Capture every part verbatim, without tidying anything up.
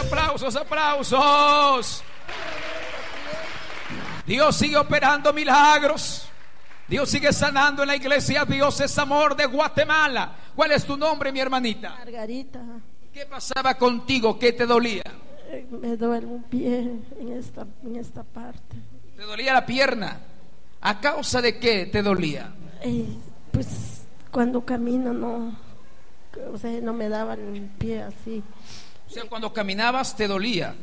aplausos, aplausos. Dios sigue operando milagros. Dios sigue sanando en la iglesia. Dios es amor de Guatemala. ¿Cuál es tu nombre, mi hermanita? Margarita. ¿Qué pasaba contigo? ¿Qué te dolía? Eh, me duele un pie en esta, en esta parte. ¿Te dolía la pierna? ¿A causa de qué te dolía? Eh, pues cuando camino no, o sea, no me daba el pie así. O sea, cuando caminabas te dolía.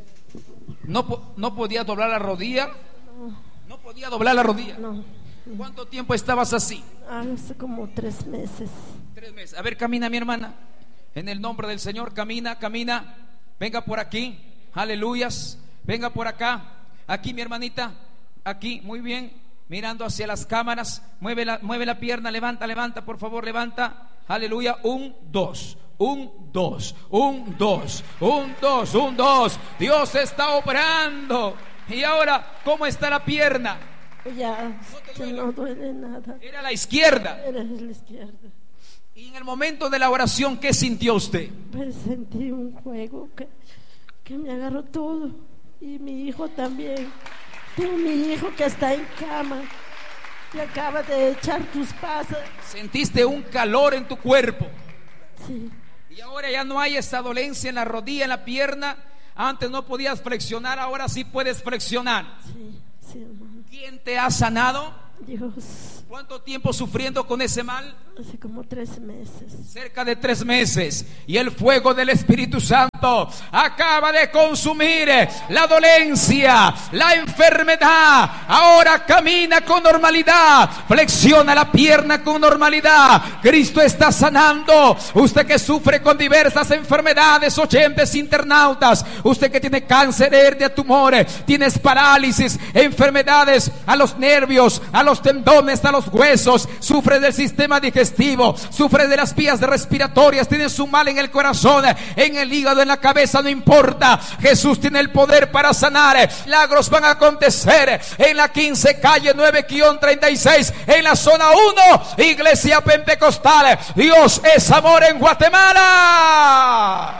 ¿No, no podía doblar la rodilla? No. ¿No podía doblar la rodilla? No. ¿Cuánto tiempo estabas así? Hace como tres meses. Tres meses. A ver, camina, mi hermana. En el nombre del Señor, camina, camina. Venga por aquí. Aleluyas. Venga por acá. Aquí, mi hermanita. Aquí, muy bien. Mirando hacia las cámaras. Mueve la, mueve la pierna. Levanta, levanta, por favor, levanta. Aleluya. Un, dos. Un, dos. Un, dos. Un, dos. Un, dos. Dios está obrando. Y ahora, ¿cómo está la pierna? Ya, no, que no duele nada. Era la izquierda. Era la izquierda. Y en el momento de la oración, ¿qué sintió usted? Pues sentí un juego que, que me agarró todo. Y mi hijo también. Tengo mi hijo que está en cama y acaba de echar tus pasas. Sentiste un calor en tu cuerpo. Sí. Y ahora ya no hay esa dolencia en la rodilla, en la pierna. Antes no podías flexionar, ahora sí puedes flexionar. Sí, sí, hermano. ¿Quién te ha sanado? Dios. ¿Cuánto tiempo sufriendo con ese mal? Hace como tres meses. Cerca de tres meses. Y el fuego del Espíritu Santo acaba de consumir la dolencia, la enfermedad. Ahora camina con normalidad. Flexiona la pierna con normalidad. Cristo está sanando. Usted que sufre con diversas enfermedades, oyentes internautas. Usted que tiene cáncer, hernia, tumores, tienes parálisis, enfermedades a los nervios, a los tendones, a los huesos, sufre del sistema digestivo, sufre de las vías respiratorias, tienes un mal en el corazón, en el hígado, en la cabeza, no importa. Jesús tiene el poder para sanar. Milagros van a acontecer en la quince calle nueve treinta y seis, en la zona uno, Iglesia Pentecostal. Dios es amor en Guatemala.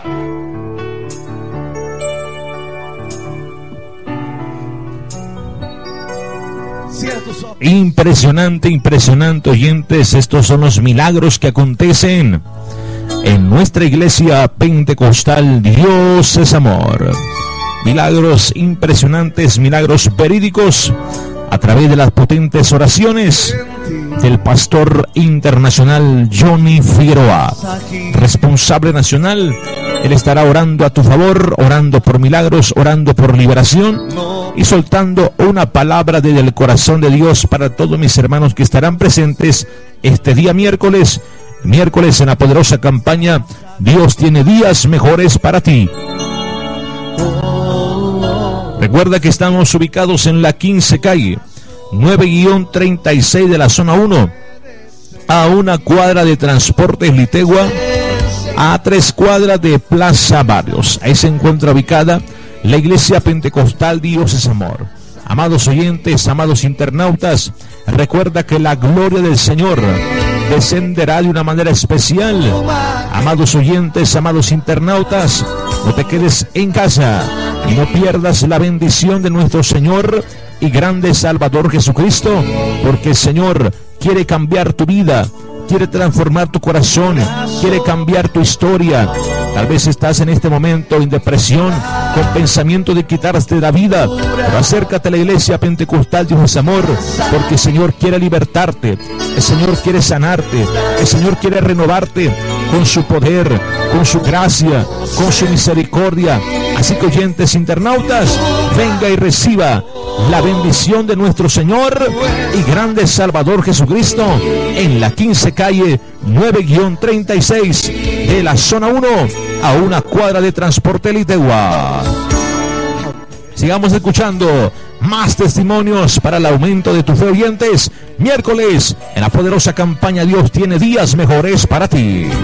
Impresionante, impresionante, oyentes. Estos son los milagros que acontecen en nuestra iglesia pentecostal. Dios es amor. Milagros impresionantes, milagros verídicos a través de las potentes oraciones del pastor internacional Johnny Figueroa, responsable nacional. Él estará orando a tu favor, orando por milagros, orando por liberación y soltando una palabra desde el corazón de Dios para todos mis hermanos que estarán presentes este día miércoles, miércoles en la poderosa campaña Dios tiene días mejores para ti. Recuerda que estamos ubicados en la quince calle nueve treinta y seis de la zona uno, a una cuadra de Transportes Litegua, a tres cuadras de Plaza Barrios. Ahí se encuentra ubicada la iglesia pentecostal Dios es amor. Amados oyentes, amados internautas, recuerda que la gloria del Señor descenderá de una manera especial. Amados oyentes, amados internautas, no te quedes en casa y no pierdas la bendición de nuestro Señor y grande Salvador Jesucristo, porque el Señor quiere cambiar tu vida, quiere transformar tu corazón, quiere cambiar tu historia. Tal vez estás en este momento en depresión, con pensamiento de quitarte la vida, pero acércate a la iglesia pentecostal Dios es amor, porque el Señor quiere libertarte, el Señor quiere sanarte, el Señor quiere renovarte con su poder, con su gracia, con su misericordia. Así que oyentes internautas, venga y reciba la bendición de nuestro Señor y grande Salvador Jesucristo en la quince calle nueve treinta y seis de la zona uno, a una cuadra de Transporte Litegua. Sigamos escuchando más testimonios para el aumento de tu fe, oyentes. Miércoles en la poderosa campaña Dios tiene días mejores para ti.